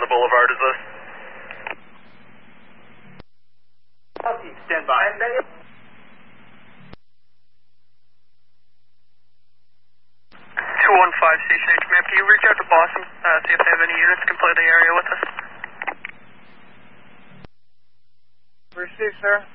the boulevard is this? Stand by. 215 CCH, ma'am, can you reach out to Boston, see if they have any units can play the area with us? Received, sir.